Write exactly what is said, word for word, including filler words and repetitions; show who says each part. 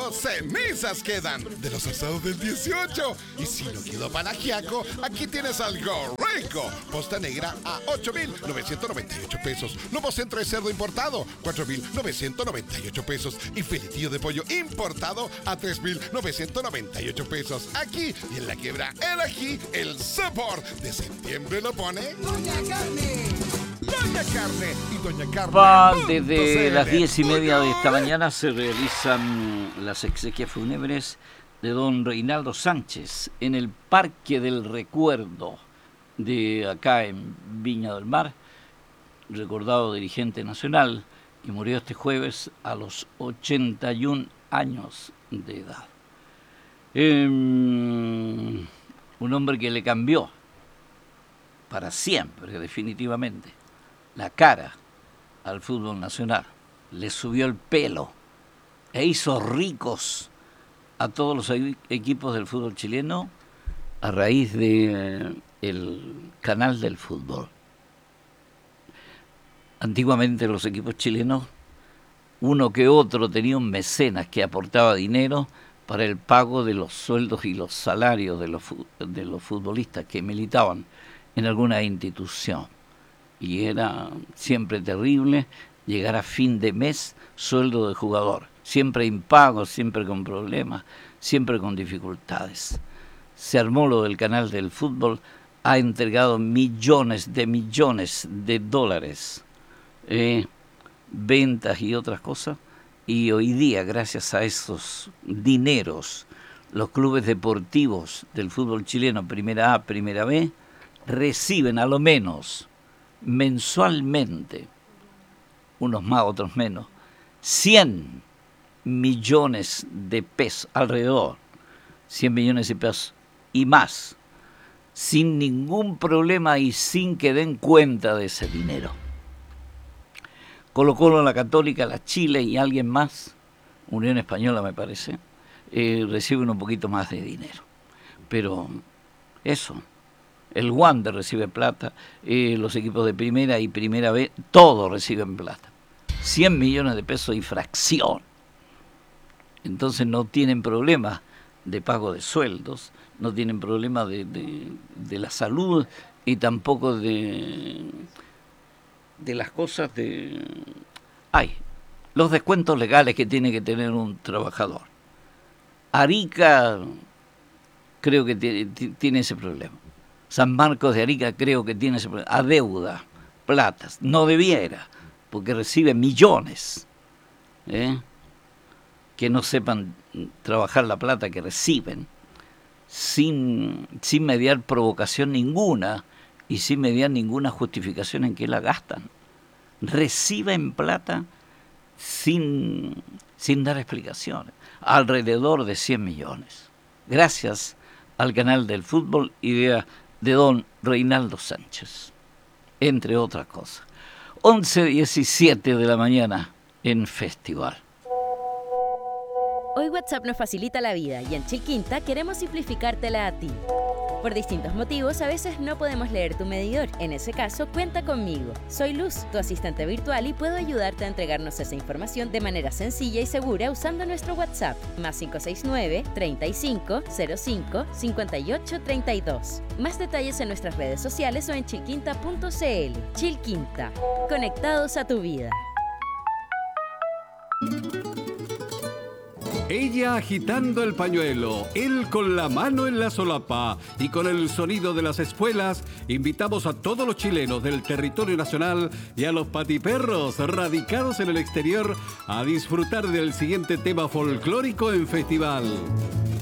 Speaker 1: solo cenizas quedan de los asados del dieciocho. Y si no quedó pan ajiaco, aquí tienes algo rico. Posta negra a ocho mil novecientos noventa y ocho pesos. Lomo centro de cerdo importado, cuatro mil novecientos noventa y ocho pesos. Y filetillo de pollo importado a tres mil novecientos noventa y ocho pesos. Aquí y en la quiebra el ají, el sabor de septiembre lo pone Doña Carne. Doña Carne y Doña Carne.
Speaker 2: Va, desde las diez y media de esta mañana se realizan las exequias fúnebres de don Reinaldo Sánchez en el Parque del Recuerdo de acá en Viña del Mar, recordado dirigente nacional que murió este jueves a los ochenta y un años de edad. Eh, un hombre que le cambió para siempre, definitivamente, la cara al fútbol nacional, le subió el pelo e hizo ricos a todos los equipos del fútbol chileno a raíz de el canal del fútbol. Antiguamente los equipos chilenos, uno que otro tenía un mecenas que aportaba dinero para el pago de los sueldos y los salarios de los, de los futbolistas que militaban en alguna institución. Y era siempre terrible llegar a fin de mes, sueldo de jugador, siempre impago, siempre con problemas, siempre con dificultades. Se armó lo del canal del fútbol, ha entregado millones de millones de dólares, eh, ventas y otras cosas, y hoy día, gracias a esos dineros, los clubes deportivos del fútbol chileno, Primera A, Primera B, reciben a lo menos mensualmente, unos más, otros menos, cien millones de pesos, alrededor, cien millones de pesos y más, sin ningún problema y sin que den cuenta de ese dinero. Colo Colo, la Católica, la Chile y alguien más, Unión Española me parece, eh, reciben un poquito más de dinero. Pero eso, el Wander recibe plata, eh, los equipos de Primera y Primera B, todos reciben plata. cien millones de pesos y fracción. Entonces no tienen problema de pago de sueldos, no tienen problema de, de, de la salud y tampoco de... de las cosas de... Hay los descuentos legales que tiene que tener un trabajador. Arica creo que tiene, tiene ese problema. San Marcos de Arica creo que tiene ese problema. Adeuda, platas, no debiera, porque recibe millones. ¿eh? Que no sepan trabajar la plata que reciben, sin, sin mediar provocación ninguna, y sin mediar ninguna justificación en que la gastan. Reciben plata sin, sin dar explicaciones. Alrededor de cien millones. Gracias al canal del fútbol, idea de don Reinaldo Sánchez. Entre otras cosas. once diecisiete de la mañana en Festival.
Speaker 3: Hoy WhatsApp nos facilita la vida y en Chilquinta queremos simplificártela a ti. Por distintos motivos, a veces no podemos leer tu medidor. En ese caso, cuenta conmigo. Soy Luz, tu asistente virtual, y puedo ayudarte a entregarnos esa información de manera sencilla y segura usando nuestro WhatsApp, más cinco seis nueve, treinta y cinco, cero cinco, cincuenta y ocho, treinta y dos. Más detalles en nuestras redes sociales o en chilquinta punto c l. Chilquinta, conectados a tu vida.
Speaker 4: Ella agitando el pañuelo, él con la mano en la solapa y con el sonido de las espuelas, invitamos a todos los chilenos del territorio nacional y a los patiperros radicados en el exterior a disfrutar del siguiente tema folclórico en Festival.